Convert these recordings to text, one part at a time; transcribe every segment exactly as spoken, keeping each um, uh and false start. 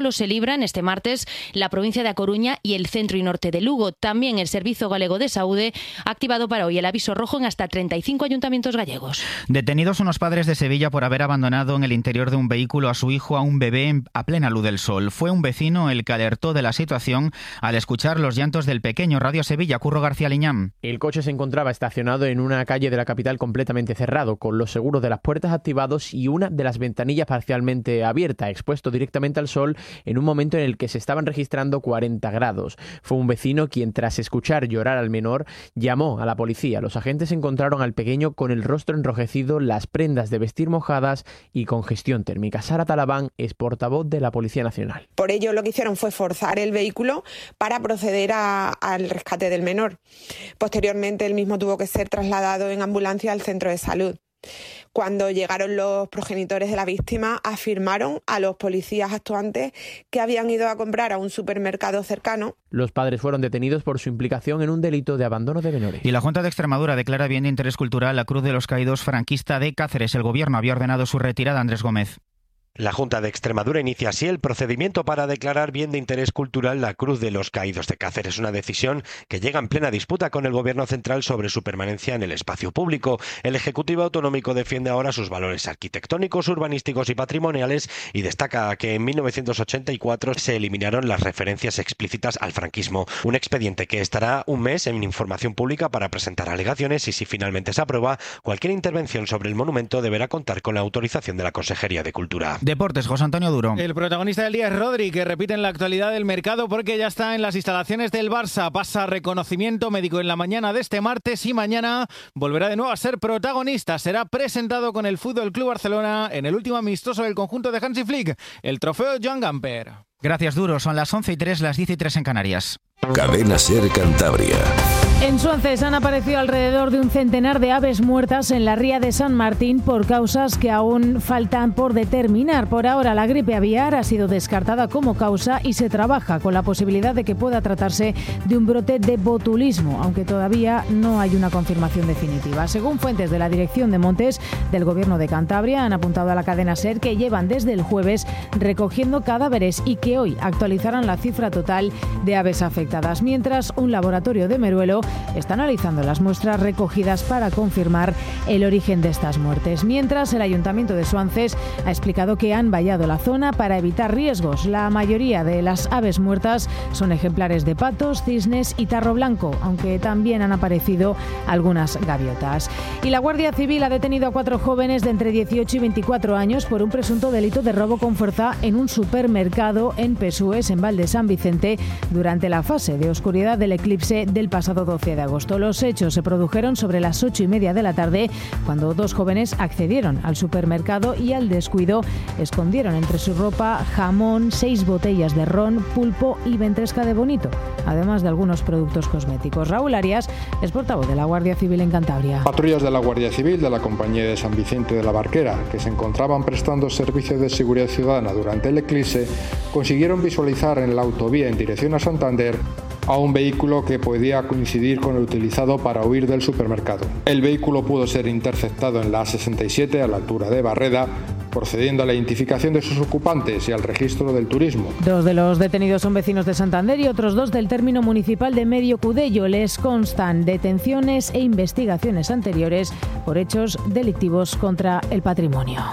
se libran este martes la provincia de A Coruña y el centro y norte de Lugo. También el Servicio Galego de Saúde ha activado para hoy el aviso rojo en hasta treinta y cinco ayuntamientos gallegos. Detenidos unos padres de Sevilla por haber abandonado en el interior de un vehículo a su hijo a un bebé a plena luz del sol. Fue un vecino el que alertó de la situación al escuchar los llantos del pequeño. Radio Sevilla, Curro García Liñán. El coche se encontraba estacionado en una calle de la capital completamente cerrado, con los seguros de las puertas activados y una de las ventanillas parcialmente abierta, expuesto directamente al sol en un momento en el que se estaban registrando cuarenta grados. Fue un vecino quien, tras escuchar llorar al menor, llamó a la policía. Los agentes encontraron al pequeño con el rostro enrojecido, las prendas de vestir mojadas y congestión térmica. Sara Talabán es portavoz de la Policía Nacional. Por ello, lo que hicieron fue forzar el vehículo para proceder a, al rescate del menor. Posteriormente, el mismo tuvo que ser trasladado en ambulancia al centro de salud. Cuando llegaron los progenitores de la víctima, afirmaron a los policías actuantes que habían ido a comprar a un supermercado cercano. Los padres fueron detenidos por su implicación en un delito de abandono de menores. Y la Junta de Extremadura declara bien de interés cultural la Cruz de los Caídos franquista de Cáceres. El Gobierno había ordenado su retirada. Andrés Gómez. La Junta de Extremadura inicia así el procedimiento para declarar bien de interés cultural la Cruz de los Caídos de Cáceres, una decisión que llega en plena disputa con el Gobierno central sobre su permanencia en el espacio público. El Ejecutivo Autonómico defiende ahora sus valores arquitectónicos, urbanísticos y patrimoniales y destaca que en mil novecientos ochenta y cuatro se eliminaron las referencias explícitas al franquismo. Un expediente que estará un mes en información pública para presentar alegaciones y, si finalmente se aprueba, cualquier intervención sobre el monumento deberá contar con la autorización de la Consejería de Cultura. Deportes, José Antonio Duro. El protagonista del día es Rodri, que repite en la actualidad del mercado porque ya está en las instalaciones del Barça. Pasa reconocimiento médico en la mañana de este martes y mañana volverá de nuevo a ser protagonista. Será presentado con el F C Barcelona en el último amistoso del conjunto de Hansi Flick, el trofeo Joan Gamper. Gracias, Duro. Son las once y tres, las diez y tres en Canarias. Cadena SER Cantabria. En Suances han aparecido alrededor de un centenar de aves muertas en la ría de San Martín por causas que aún faltan por determinar. Por ahora, la gripe aviar ha sido descartada como causa y se trabaja con la posibilidad de que pueda tratarse de un brote de botulismo, aunque todavía no hay una confirmación definitiva. Según fuentes de la Dirección de Montes del Gobierno de Cantabria, han apuntado a la cadena SER que llevan desde el jueves recogiendo cadáveres y que hoy actualizarán la cifra total de aves afectadas, mientras un laboratorio de Meruelo está analizando las muestras recogidas para confirmar el origen de estas muertes. Mientras, el Ayuntamiento de Suances ha explicado que han vallado la zona para evitar riesgos. La mayoría de las aves muertas son ejemplares de patos, cisnes y tarro blanco, aunque también han aparecido algunas gaviotas. Y la Guardia Civil ha detenido a cuatro jóvenes de entre dieciocho y veinticuatro años por un presunto delito de robo con fuerza en un supermercado en Pesúes, en Val de San Vicente, durante la fase de oscuridad del eclipse del pasado doce de agosto. Los hechos se produjeron sobre las ocho y media de la tarde, cuando dos jóvenes accedieron al supermercado y, al descuido, escondieron entre su ropa jamón, seis botellas de ron, pulpo y ventresca de bonito, además de algunos productos cosméticos. Raúl Arias es portavoz de la Guardia Civil en Cantabria. Patrullas de la Guardia Civil de la Compañía de San Vicente de la Barquera, que se encontraban prestando servicios de seguridad ciudadana durante el eclipse, consiguieron visualizar en la autovía en dirección a Santander a un vehículo que podía coincidir con el utilizado para huir del supermercado. El vehículo pudo ser interceptado en la A sesenta y siete a la altura de Barreda, procediendo a la identificación de sus ocupantes y al registro del turismo. Dos de los detenidos son vecinos de Santander y otros dos del término municipal de Medio Cudello. Les constan detenciones e investigaciones anteriores por hechos delictivos contra el patrimonio.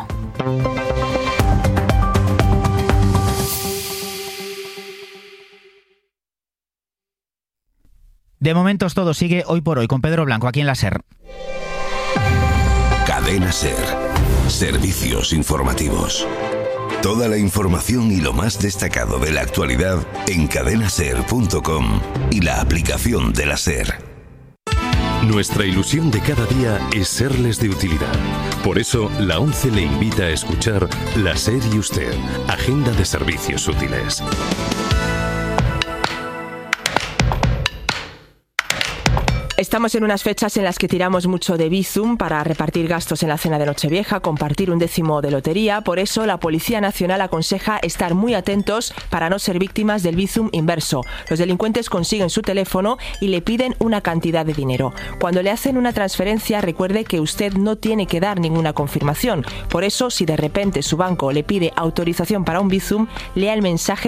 De momentos todo sigue hoy por hoy con Pedro Blanco aquí en la SER. Cadena SER. Servicios informativos. Toda la información y lo más destacado de la actualidad en cadena ser punto com y la aplicación de la SER. Nuestra ilusión de cada día es serles de utilidad. Por eso, la ONCE le invita a escuchar La SER y Usted, Agenda de Servicios Útiles. Estamos en unas fechas en las que tiramos mucho de Bizum para repartir gastos en la cena de Nochevieja, compartir un décimo de lotería. Por eso, la Policía Nacional aconseja estar muy atentos para no ser víctimas del Bizum inverso. Los delincuentes consiguen su teléfono y le piden una cantidad de dinero. Cuando le hacen una transferencia, recuerde que usted no tiene que dar ninguna confirmación. Por eso, si de repente su banco le pide autorización para un Bizum, lea el mensaje